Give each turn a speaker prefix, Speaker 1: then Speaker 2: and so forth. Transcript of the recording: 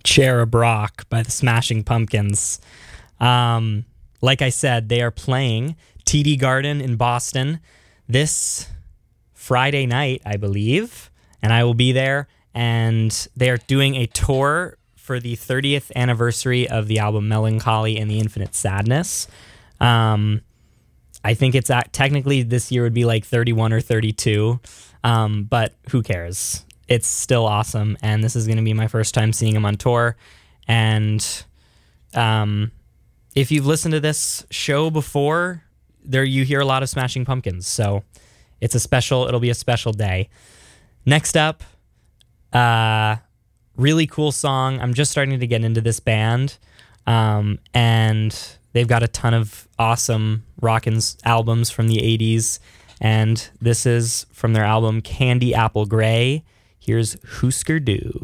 Speaker 1: Cherub Rock by the Smashing Pumpkins. Like I said, they are playing TD Garden in Boston this Friday night, I believe, and I will be there. And they are doing a tour for the 30th anniversary of the album Melancholy and the Infinite Sadness. I think it's technically this year would be like 31 or 32, but who cares? It's still awesome, and this is going to be my first time seeing them on tour. And if you've listened to this show before, you hear a lot of Smashing Pumpkins, so it'll be a special day. Next up, really cool song. I'm just starting to get into this band, and they've got a ton of awesome rockin' albums from the 80s, and this is from their album Candy Apple Grey. Here's Husker Du.